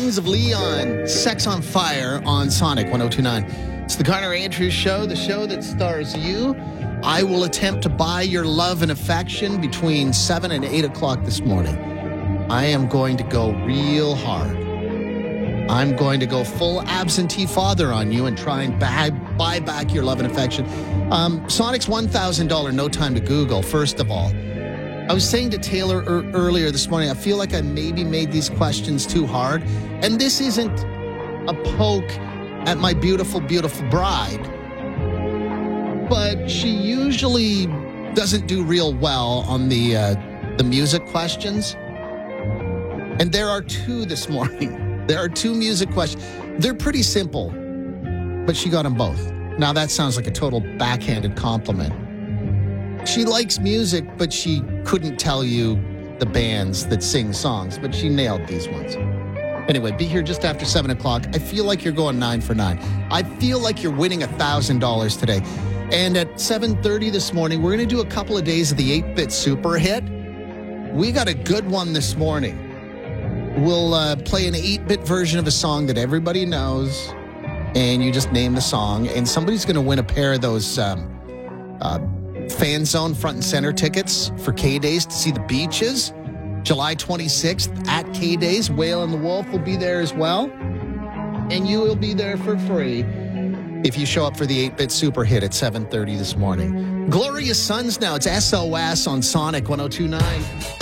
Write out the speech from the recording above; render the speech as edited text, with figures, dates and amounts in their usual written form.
Kings of Leon, Sex on Fire on Sonic 102.9. It's the Garner Andrews Show, the show that stars you. I will attempt to buy your love and affection between 7 and 8 o'clock this morning. I am going to go real hard. I'm going to go full absentee father on you and try and buy back your love and affection. Sonic's $1,000 no time to Google, first of all. I was saying to Taylor earlier this morning, I feel like I maybe made these questions too hard. And this isn't a poke at my beautiful, beautiful bride. But she usually doesn't do real well on the music questions. And there are two this morning. There are two music questions. They're pretty simple, but she got them both. Now that sounds like a total backhanded compliment. She likes music, but she couldn't tell you the bands that sing songs, but she nailed these ones. Anyway, be here just after 7 o'clock. I feel like you're going 9 for 9. I feel like you're winning $1,000 today. And at 7:30 this morning, we're going to do a couple of days of the 8-Bit Super Hit. We got a good one this morning. We'll play an 8-bit version of a song that everybody knows, and you just name the song, and somebody's going to win a pair of those Fan Zone front and center tickets for K-Days to see the Beaches. July 26th at K-Days. Whale and the Wolf will be there as well. And you will be there for free if you show up for the 8-Bit Super Hit at 7:30 this morning. Glorious Sons now. It's SOS on Sonic 102.9.